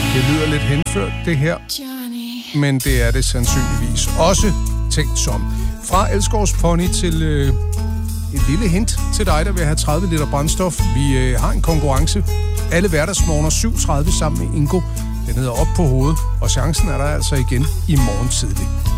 Det lyder lidt henført, det her. Men det er det sandsynligvis også tænkt som. Fra Elskovs Pony til et lille hint til dig, der vil have 30 liter brændstof. Vi har en konkurrence alle hverdagsmorgener 7:30 sammen med Ingo. Den hedder Op på hovedet, og chancen er der altså igen i morgen tidlig.